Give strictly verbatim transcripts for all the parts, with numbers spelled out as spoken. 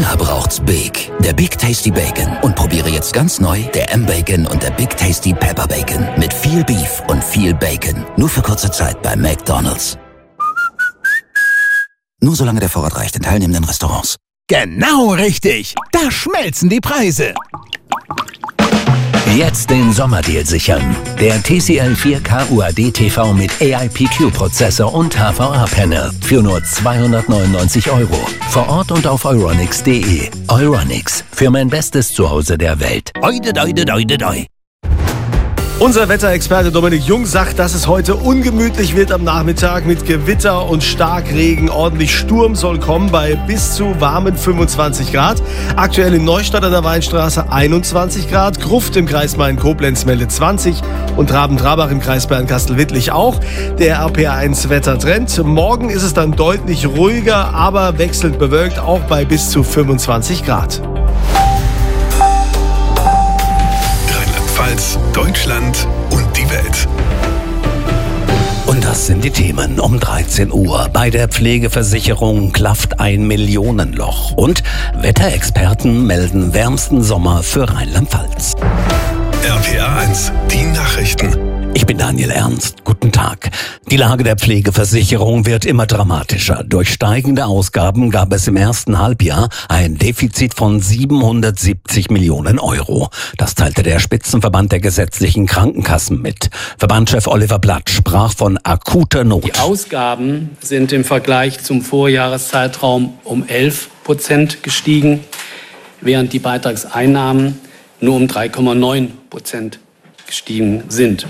Hunger braucht's Big. Der Big Tasty Bacon. Und probiere jetzt ganz neu der M-Bacon und der Big Tasty Pepper Bacon. Mit viel Beef und viel Bacon. Nur für kurze Zeit bei McDonald's. Nur solange der Vorrat reicht in teilnehmenden Restaurants. Genau richtig. Da schmelzen die Preise. Jetzt den Sommerdeal sichern. Der T C L vier K U A D T V mit A I P Q-Prozessor und H V A-Panel für nur zweihundertneunundneunzig Euro. Vor Ort und auf euronics punkt de. Euronics, für mein bestes Zuhause der Welt. Oide, oide, oide, oide. Unser Wetterexperte Dominik Jung sagt, dass es heute ungemütlich wird am Nachmittag mit Gewitter und Starkregen. Ordentlich Sturm soll kommen bei bis zu warmen fünfundzwanzig Grad. Aktuell in Neustadt an der Weinstraße einundzwanzig Grad. Gruft im Kreis Main-Koblenz meldet zwanzig und Raben-Trarbach im Kreis Bernkastel-Wittlich auch. Der R P R eins Wettertrend. Morgen ist es dann deutlich ruhiger, aber wechselnd bewölkt, auch bei bis zu fünfundzwanzig Grad. Deutschland und die Welt. Und das sind die Themen um dreizehn Uhr. Bei der Pflegeversicherung klafft ein Millionenloch. Und Wetterexperten melden wärmsten Sommer für Rheinland-Pfalz. R P R eins, die Nachrichten. Ich bin Daniel Ernst. Guten Tag. Die Lage der Pflegeversicherung wird immer dramatischer. Durch steigende Ausgaben gab es im ersten Halbjahr ein Defizit von siebenhundertsiebzig Millionen Euro. Das teilte der Spitzenverband der gesetzlichen Krankenkassen mit. Verbandschef Oliver Blatt sprach von akuter Not. Die Ausgaben sind im Vergleich zum Vorjahreszeitraum um elf Prozent gestiegen, während die Beitragseinnahmen nur um drei Komma neun Prozent gestiegen sind.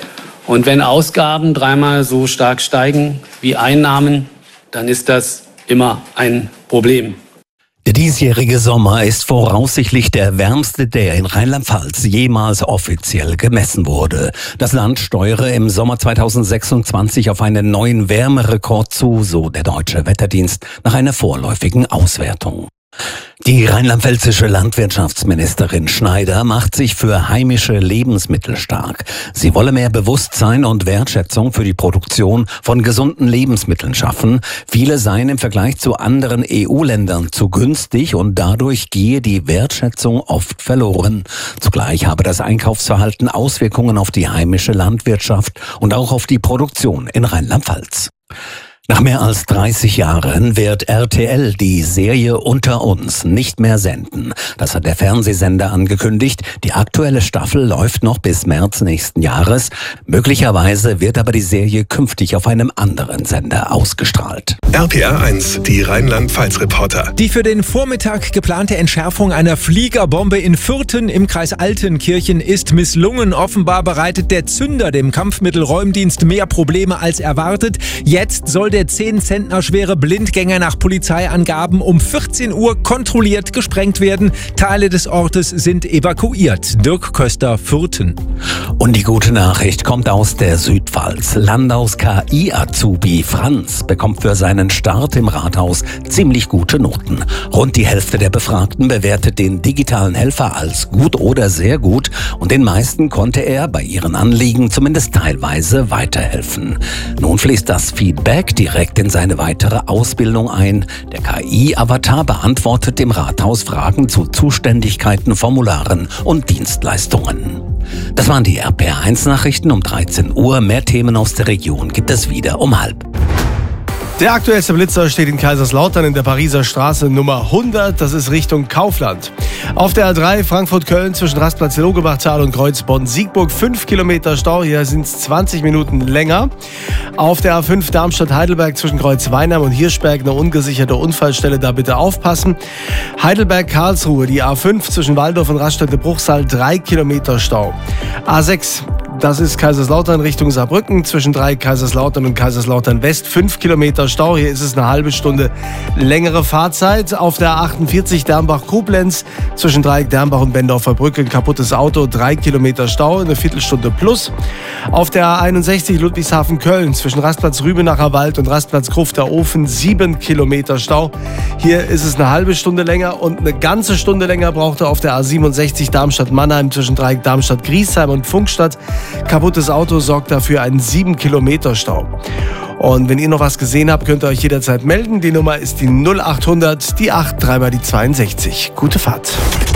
Und wenn Ausgaben dreimal so stark steigen wie Einnahmen, dann ist das immer ein Problem. Der diesjährige Sommer ist voraussichtlich der wärmste, der in Rheinland-Pfalz jemals offiziell gemessen wurde. Das Land steuere im Sommer zweitausendsechsundzwanzig auf einen neuen Wärmerekord zu, so der Deutsche Wetterdienst nach einer vorläufigen Auswertung. Die rheinland-pfälzische Landwirtschaftsministerin Schneider macht sich für heimische Lebensmittel stark. Sie wolle mehr Bewusstsein und Wertschätzung für die Produktion von gesunden Lebensmitteln schaffen. Viele seien im Vergleich zu anderen E U-Ländern zu günstig und dadurch gehe die Wertschätzung oft verloren. Zugleich habe das Einkaufsverhalten Auswirkungen auf die heimische Landwirtschaft und auch auf die Produktion in Rheinland-Pfalz. Nach mehr als dreißig Jahren wird R T L die Serie Unter uns nicht mehr senden. Das hat der Fernsehsender angekündigt. Die aktuelle Staffel läuft noch bis März nächsten Jahres. Möglicherweise wird aber die Serie künftig auf einem anderen Sender ausgestrahlt. R P R eins, die Rheinland-Pfalz-Reporter. Die für den Vormittag geplante Entschärfung einer Fliegerbombe in Fürthen im Kreis Altenkirchen ist misslungen. Offenbar bereitet der Zünder dem Kampfmittelräumdienst mehr Probleme als erwartet. Jetzt soll der zehn Zentner schwere Blindgänger nach Polizeiangaben um vierzehn Uhr kontrolliert gesprengt werden. Teile des Ortes sind evakuiert. Dirk Köster, Fürthen. Und die gute Nachricht kommt aus der Südpfalz. Landaus K I-Azubi Franz bekommt für seinen Start im Rathaus ziemlich gute Noten. Rund die Hälfte der Befragten bewertet den digitalen Helfer als gut oder sehr gut und den meisten konnte er bei ihren Anliegen zumindest teilweise weiterhelfen. Nun fließt das Feedback direkt in seine weitere Ausbildung ein. Der K I-Avatar beantwortet dem Rathaus Fragen zu Zuständigkeiten, Formularen und Dienstleistungen. Das waren die R P R eins Nachrichten um dreizehn Uhr. Mehr Themen aus der Region gibt es wieder um halb. Der aktuellste Blitzer steht in Kaiserslautern in der Pariser Straße Nummer hundert. Das ist Richtung Kaufland. Auf der A drei Frankfurt-Köln zwischen Rastplatz Logebachtal und Kreuz Bonn-Siegburg fünf Kilometer Stau. Hier sind es zwanzig Minuten länger. Auf der A fünf Darmstadt-Heidelberg zwischen Kreuz Weinheim und Hirschberg eine ungesicherte Unfallstelle. Da bitte aufpassen. Heidelberg-Karlsruhe, die A fünf zwischen Waldorf und Raststätte-Bruchsal drei Kilometer Stau. A sechs. Das ist Kaiserslautern Richtung Saarbrücken. Zwischen drei Kaiserslautern und Kaiserslautern West fünf Kilometer Stau. Hier ist es eine halbe Stunde längere Fahrzeit. Auf der A achtundvierzig Dernbach-Koblenz zwischen Dreieck Dernbach und Bendorfer Brücke ein kaputtes Auto. drei Kilometer Stau, eine Viertelstunde plus. Auf der A einundsechzig Ludwigshafen-Köln zwischen Rastplatz Rübenacher Wald und Rastplatz Grufter Ofen sieben Kilometer Stau. Hier ist es eine halbe Stunde länger und eine ganze Stunde länger braucht er auf der A siebenundsechzig Darmstadt-Mannheim zwischen Dreieck Darmstadt-Griesheim und Funkstadt. Kaputtes Auto sorgt dafür einen sieben Kilometer Stau. Und wenn ihr noch was gesehen habt, könnt ihr euch jederzeit melden. Die Nummer ist die null achthundert, die acht, dreimal die zweiundsechzig. Gute Fahrt.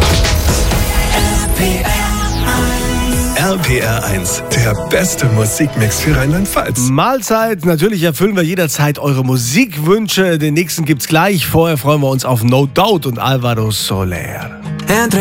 R P R eins, der beste Musikmix für Rheinland-Pfalz. Mahlzeit, natürlich erfüllen wir jederzeit eure Musikwünsche. Den nächsten gibt's gleich. Vorher freuen wir uns auf No Doubt und Alvaro Soler.